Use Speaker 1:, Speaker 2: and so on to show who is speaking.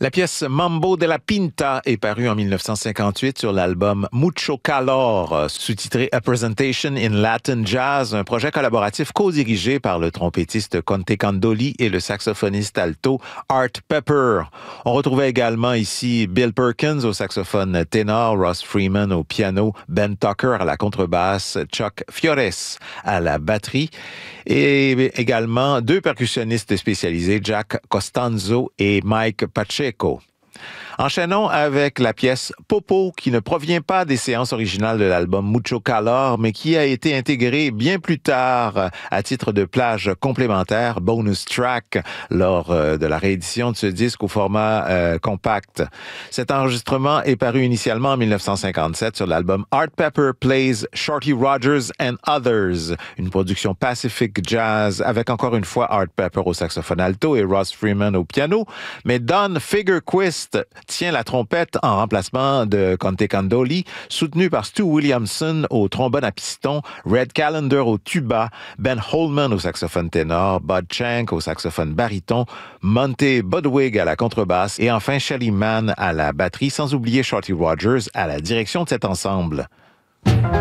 Speaker 1: La pièce Mambo de la Pinta est parue en 1958 sur l'album Mucho Calor, sous-titré A Presentation in Latin Jazz, un projet collaboratif co-dirigé par le trompettiste Conte Candoli et le saxophoniste alto Art Pepper. On retrouvait également ici Bill Perkins au saxophone ténor, Ross Freeman au piano, Ben Tucker à la contrebasse, Chuck Fiores à la batterie et également deux percussionnistes spécialisés, Jack Costanzo et Mike Pacheco. Enchaînons avec la pièce Popo, qui ne provient pas des séances originales de l'album Mucho Calor, mais qui a été intégrée bien plus tard à titre de plage complémentaire, bonus track, lors de la réédition de ce disque au format compact. Cet enregistrement est paru initialement en 1957 sur l'album Art Pepper Plays Shorty Rogers and Others, une production Pacific Jazz avec encore une fois Art Pepper au saxophone alto et Ross Freeman au piano, mais Don Fagerquist tient la trompette en remplacement de Conte Candoli, soutenu par Stu Williamson au trombone à piston, Red Callender au tuba, Ben Holman au saxophone ténor, Bud Shank au saxophone baryton, Monte Budwig à la contrebasse et enfin Shelly Manne à la batterie, sans oublier Shorty Rogers à la direction de cet ensemble.